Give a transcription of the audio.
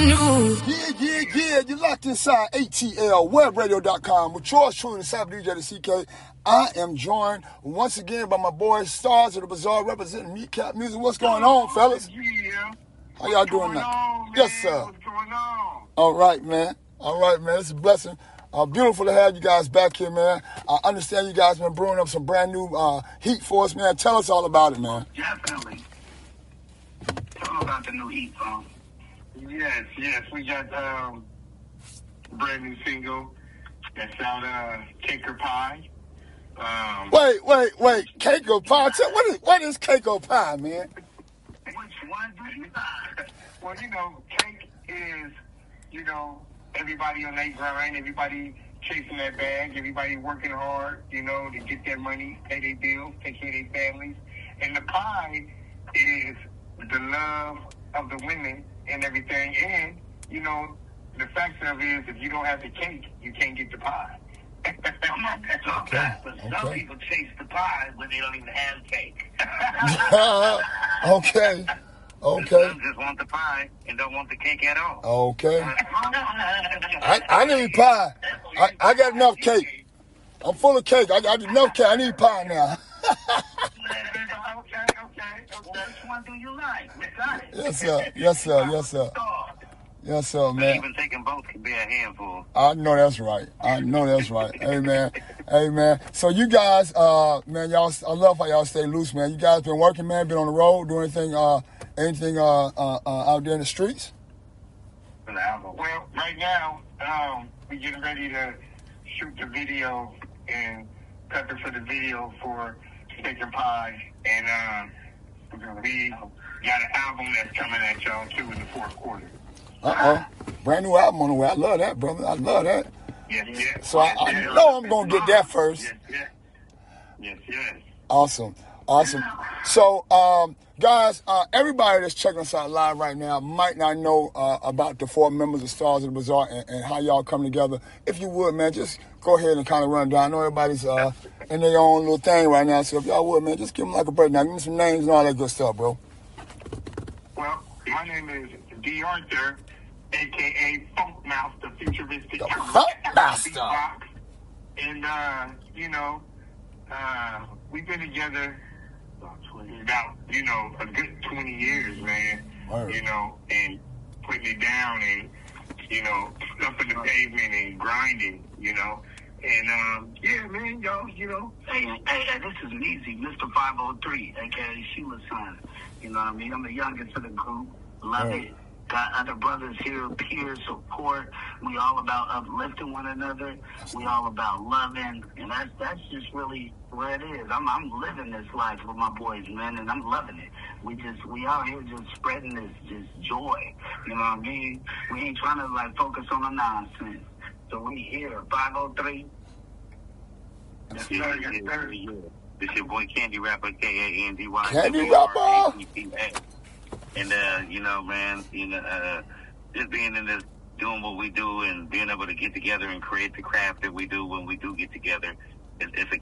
Yeah, you locked inside ATLWebRadio.com with yours truly, the Cyber DJ, the CK. I am joined once again by my boys, Stars of the Bazaar, representing Meatcap Music. What's going on, fellas? Yeah. How y'all doing now? On, yes, sir. What's going on? All right, man. It's a blessing. Beautiful to have you guys back here, man. I understand you guys been brewing up some brand new heat for us, man. Tell us all about it, man. Definitely. Tell them about the new heat song. Yes. We got brand new single that's out, Cake or Pie. Wait. Cake or Pie? What is Cake or Pie, man? Which one do you buy? Well, cake is, everybody on their grind, everybody chasing that bag, everybody working hard, to get their money, pay their bills, take care of their families. And the pie is the love of the women and everything. And, the fact of it is, if you don't have the cake, you can't get the pie. Okay. But some people chase the pie when they don't even have cake. Okay. Some just want the pie and don't want the cake at all. Okay. I need pie. I got enough cake. I'm full of cake. I got enough cake. I need pie now. Okay. Which one do you like? We got it. Yes, sir, man. Even taking both can be a handful. I know that's right. Hey, man. So you guys, man, y'all, I love how y'all stay loose, man. You guys been working, man, been on the road, doing anything out there in the streets? Well, right now, we getting ready to shoot the video and prepping for the video for Cake and Pie. And we got an album that's coming at y'all, too, in the fourth quarter. Brand new album on the way. I love that, brother. I love that. Yes. So I know I'm going to get that first. Yes. Awesome. So, guys, everybody that's checking us out live right now might not know about the four members of Stars of the Bazaar and how y'all come together. If you would, man, just go ahead and kind of run down. I know everybody's in their own little thing right now, so if y'all would, man, just give them like a breakdown. Give me some names and all that good stuff, bro. Well, my name is D. Arthur, a.k.a. Funk Mouth, the futuristic Funk Master. And, we've been together about, a good 20 years, man. Word. And putting it down and, stuff in the pavement and grinding, And, yeah, man, y'all, Hey, this is Easy, Mr. 503, a.k.a. Sheila's son. You know what I mean? I'm the youngest of the group. Love it. Got other brothers here, peer support. We all about uplifting one another. We all about loving, and that's just really where it is. I'm living this life with my boys, man, and I'm loving it. We out here just spreading this joy. You know what I mean? We ain't trying to focus on the nonsense. So we here, 503. Yes, sir. This your boy Candy Rapper, K-A-N-D-Y. Candy Rapper. And, man, just being in this, doing what we do and being able to get together and create the craft that we do when we do get together, it's a